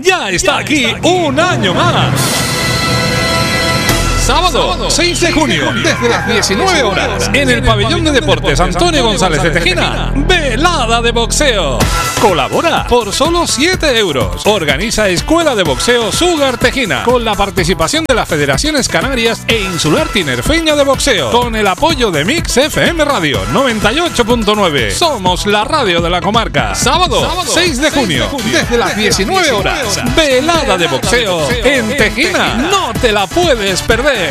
ya está aquí un año más. Sábado 6 de junio, desde las 19 horas, en el Pabellón de Deportes Antonio González de Tejina, velada de boxeo. Colabora por solo 7 euros. Organiza Escuela de Boxeo Sugar Tejina, con la participación de las Federaciones Canarias e Insular Tinerfeña de Boxeo, con el apoyo de Mix FM Radio 98.9. Somos la radio de la comarca. Sábado 6 de junio, desde las 19 horas, velada de boxeo en Tejina. No te la puedes perder.